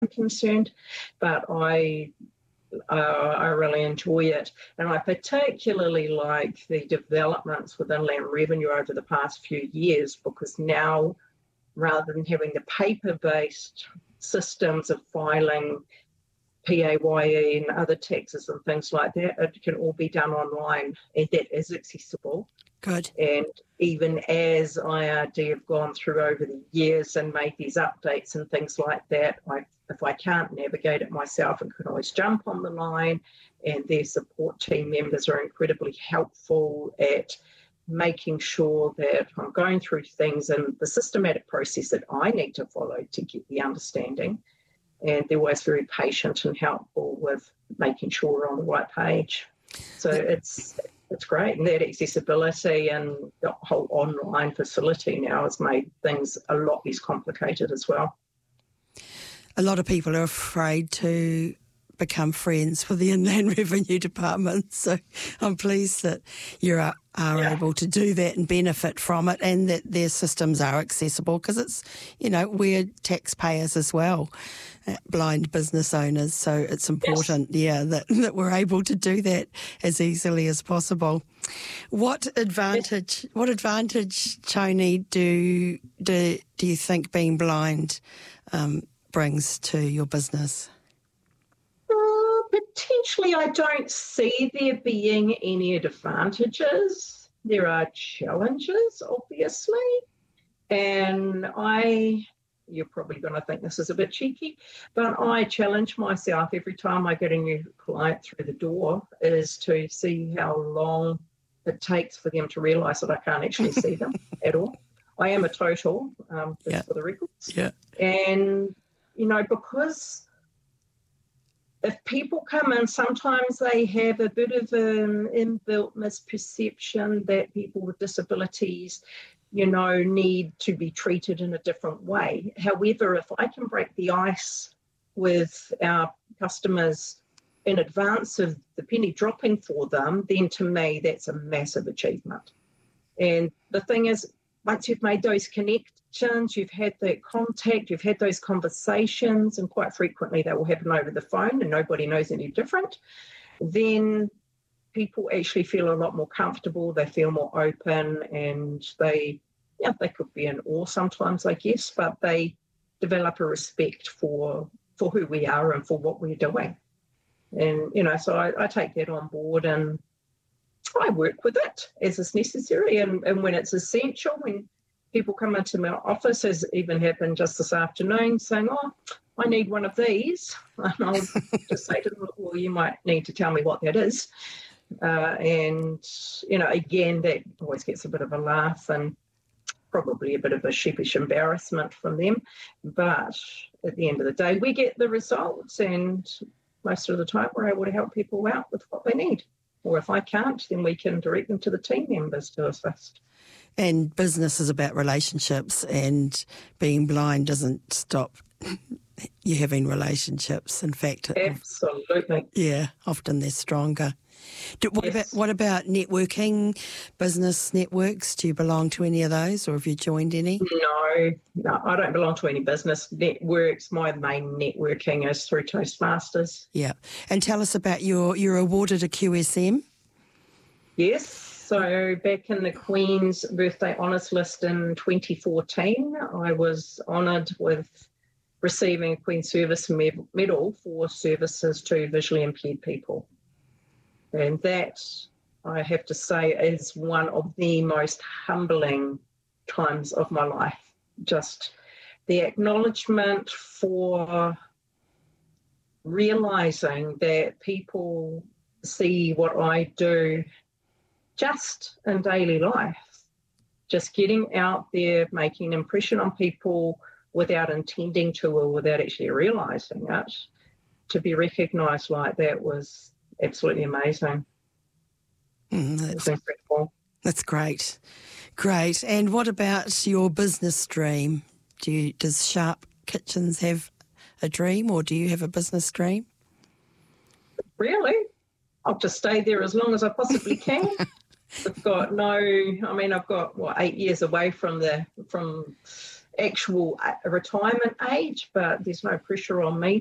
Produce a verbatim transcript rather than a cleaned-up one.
concerned, but I uh, I really enjoy it. And I particularly like the developments with Inland Revenue over the past few years, because now, rather than having the paper-based systems of filing P A Y E and other taxes and things like that, it can all be done online, and that is accessible. Good. And even as I R D have gone through over the years and made these updates and things like that, I, if I can't navigate it myself, I can always jump on the line, and their support team members are incredibly helpful at making sure that I'm going through things in the systematic process that I need to follow to get the understanding. And they're always very patient and helpful with making sure we're on the right page. So it's it's great. And that accessibility and the whole online facility now has made things a lot less complicated as well. A lot of people are afraid to become friends with the Inland Revenue Department. So I'm pleased that you are, are yeah. able to do that and benefit from it, and that their systems are accessible, because it's, you know, we're taxpayers as well, uh, blind business owners. So it's important, yes. yeah, that, that we're able to do that as easily as possible. What advantage, yes. what advantage, Tony, do, do, do you think being blind um, brings to your business? Potentially, I don't see there being any advantages. There are challenges, obviously. And I, you're probably going to think this is a bit cheeky, but I challenge myself every time I get a new client through the door is to see how long it takes for them to realise that I can't actually see them at all. I am a total, um, just yeah. for the records. Yeah. And, you know, because if people come in, sometimes they have a bit of an inbuilt misperception that people with disabilities, you know, need to be treated in a different way. However, if I can break the ice with our customers in advance of the penny dropping for them, then to me, that's a massive achievement. And the thing is, once you've made those connections, you've had that contact, you've had those conversations, and quite frequently they will happen over the phone and nobody knows any different, then people actually feel a lot more comfortable, they feel more open, and they, yeah, they could be in awe sometimes, I guess, but they develop a respect for for who we are and for what we're doing. And, you know, so I, I take that on board, and I work with it as is necessary, and, and when it's essential, when people come into my office, as even happened just this afternoon, saying, oh, I need one of these, and I'll just say to them, well, you might need to tell me what that is. Uh, and, you know, again, that always gets a bit of a laugh and probably a bit of a sheepish embarrassment from them. But at the end of the day, we get the results, and most of the time we're able to help people out with what they need. Or if I can't, then we can direct them to the team members to assist. And business is about relationships, and being blind doesn't stop you having relationships. In fact, absolutely, yeah, often they're stronger. Do, what yes. about what about networking, business networks? Do you belong to any of those, or have you joined any? No, no, I don't belong to any business networks. My main networking is through Toastmasters. Yeah, and tell us about your you're awarded a Q S M. Yes, so back in the Queen's Birthday Honours List in twenty fourteen, I was honoured with receiving a Queen's Service Medal for services to visually impaired people. And that, I have to say, is one of the most humbling times of my life. Just the acknowledgement for realising that people see what I do just in daily life, just getting out there, making an impression on people without intending to or without actually realising it, to be recognised like that was absolutely amazing. Mm, that's, it was incredible. That's great. Great. And what about your business dream? Do you, does Sharp Kitchens have a dream, or do you have a business dream? Really? I'll just stay there as long as I possibly can. I've got no, I mean, I've got, what, eight years away from the from actual retirement age, but there's no pressure on me